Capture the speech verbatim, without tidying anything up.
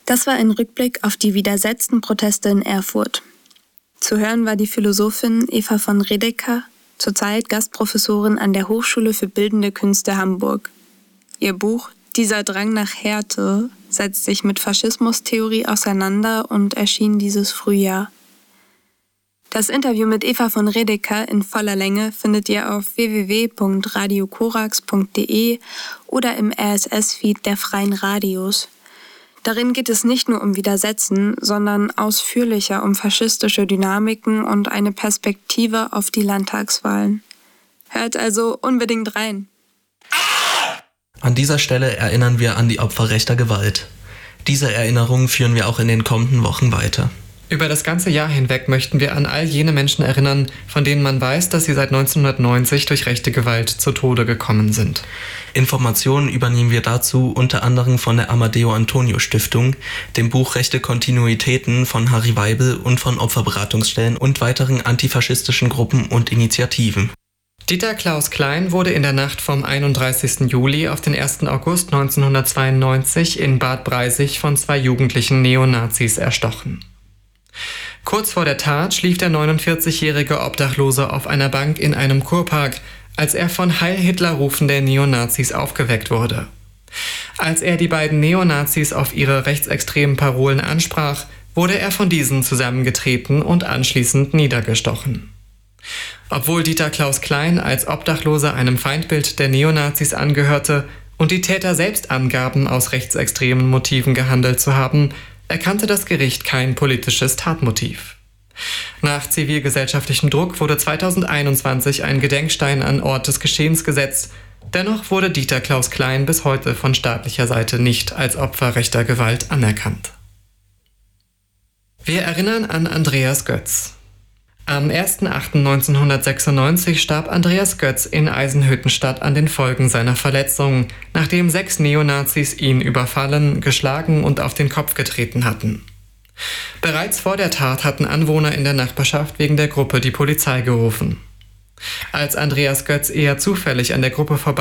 Das war ein Rückblick auf die widersetzten Proteste in Erfurt. Zu hören war die Philosophin Eva von Redeker, zurzeit Gastprofessorin an der Hochschule für Bildende Künste Hamburg. Ihr Buch »Dieser Drang nach Härte« setzt sich mit Faschismustheorie auseinander und erschien dieses Frühjahr. Das Interview mit Eva von Redeker in voller Länge findet ihr auf w w w punkt radio korax punkt d e oder im R S S-Feed der Freien Radios. Darin geht es nicht nur um Widersetzen, sondern ausführlicher um faschistische Dynamiken und eine Perspektive auf die Landtagswahlen. Hört also unbedingt rein. An dieser Stelle erinnern wir an die Opfer rechter Gewalt. Diese Erinnerungen führen wir auch in den kommenden Wochen weiter. Über das ganze Jahr hinweg möchten wir an all jene Menschen erinnern, von denen man weiß, dass sie seit neunzehnhundertneunzig durch rechte Gewalt zu Tode gekommen sind. Informationen übernehmen wir dazu unter anderem von der Amadeo Antonio Stiftung, dem Buch Rechte Kontinuitäten von Harry Weibel und von Opferberatungsstellen und weiteren antifaschistischen Gruppen und Initiativen. Dieter Klaus Klein wurde in der Nacht vom einunddreißigsten Juli auf den ersten August neunzehnhundertzweiundneunzig in Bad Breisig von zwei jugendlichen Neonazis erstochen. Kurz vor der Tat schlief der neunundvierzigjährige Obdachlose auf einer Bank in einem Kurpark, als er von Heil Hitler-Rufen der Neonazis aufgeweckt wurde. Als er die beiden Neonazis auf ihre rechtsextremen Parolen ansprach, wurde er von diesen zusammengetreten und anschließend niedergestochen. Obwohl Dieter Klaus Klein als Obdachloser einem Feindbild der Neonazis angehörte und die Täter selbst angaben, aus rechtsextremen Motiven gehandelt zu haben, erkannte das Gericht kein politisches Tatmotiv. Nach zivilgesellschaftlichem Druck wurde zweitausendeinundzwanzig ein Gedenkstein an Ort des Geschehens gesetzt. Dennoch wurde Dieter Klaus Klein bis heute von staatlicher Seite nicht als Opfer rechter Gewalt anerkannt. Wir erinnern an Andreas Götz. Am ersten achten neunzehnhundertsechsundneunzig starb Andreas Götz in Eisenhüttenstadt an den Folgen seiner Verletzungen, nachdem sechs Neonazis ihn überfallen, geschlagen und auf den Kopf getreten hatten. Bereits vor der Tat hatten Anwohner in der Nachbarschaft wegen der Gruppe die Polizei gerufen. Als Andreas Götz eher zufällig an der Gruppe vorbei